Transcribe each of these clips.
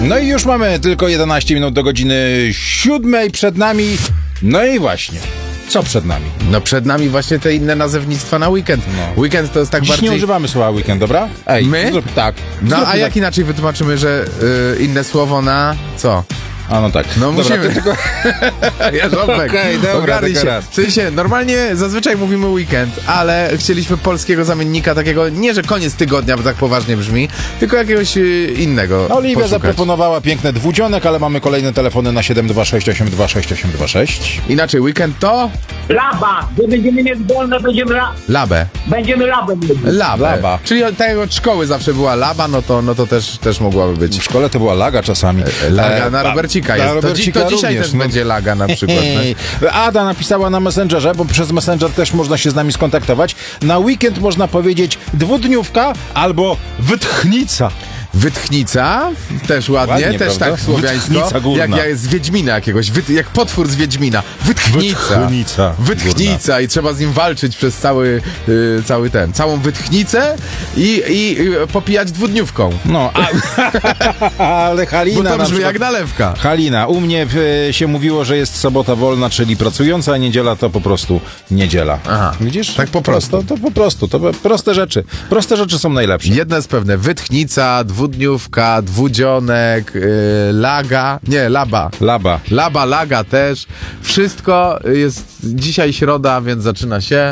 No i już mamy tylko 11 minut do godziny 7 przed nami. No i właśnie, co przed nami? No przed nami właśnie te inne nazewnictwa na weekend. No. Weekend to jest tak Dziś bardziej... nie używamy słowa weekend, dobra? Ej, My? Tak. No Zróbmy a jak tak. inaczej wytłumaczymy, że inne słowo na co? A no tak. No Dobra, musimy. to tylko... Jarząbek, Okej, dobra, ogarnij tylko się. raz. W sensie, normalnie zazwyczaj mówimy weekend, ale chcieliśmy polskiego zamiennika takiego, nie że koniec tygodnia, bo tak poważnie brzmi, tylko jakiegoś innego Oliwia poszukać. zaproponowała piękny dwudzionek, ale mamy kolejne telefony na 726826826. Inaczej, weekend to Laba, gdy będziemy mieć wolne, labę. będziemy labem mówić. Laba. Czyli tak jak od szkoły zawsze była laba, no to też mogłaby być. W szkole to była laga czasami. Laga na Robercika na jest. Robercika To dzisiaj również, też no. będzie laga na przykład. No. Ada napisała na Messengerze, bo przez Messenger też można się z nami skontaktować. Na weekend można powiedzieć dwudniówka albo wytchnica. Wytchnica, też ładnie, Ładnie, też prawda? tak słowiańsko. Wytchnica górna. Jak z Wiedźmina jakiegoś, jak potwór z Wiedźmina. Wytchnica. Wytchnica i trzeba z nim walczyć przez całą wytchnicę i popijać dwudniówką. No, ale Halina... Bo to na brzmi przykład- jak nalewka. Halina, u mnie się mówiło, że jest sobota wolna, czyli pracująca, a niedziela to po prostu niedziela. Aha. Widzisz? Tak po prostu. To po prostu, to proste rzeczy. Proste rzeczy są najlepsze. Jedno jest pewne, wytchnica, dwudniówka, dwudzionek, laga, nie, laba. Laba. Laga też. Wszystko jest dzisiaj środa, więc zaczyna się...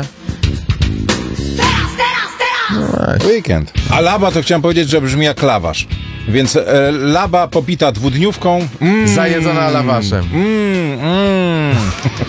Weekend. A laba to chciałem powiedzieć, że brzmi jak lawasz. Więc laba popita dwudniówką. Zajedzona lawaszem.